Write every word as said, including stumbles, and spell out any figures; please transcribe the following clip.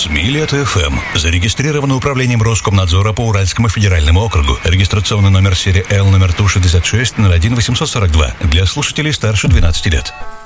Смилет эф эм. Зарегистрировано управлением Роскомнадзора по Уральскому федеральному округу. Регистрационный номер серии Л номер Ту шестьдесят шесть ноль один восемьсот сорок два. Для слушателей старше двенадцати лет.